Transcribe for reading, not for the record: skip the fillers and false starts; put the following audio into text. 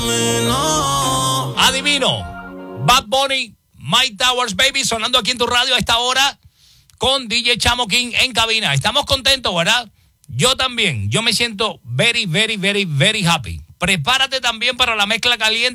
Adivino, Bad Bunny, Mike Towers, Baby, sonando aquí en tu radio a esta hora con DJ Chamo King en cabina. Estamos contentos, ¿verdad? Yo también. Yo me siento very, very, very, very happy. Prepárate también para la mezcla caliente.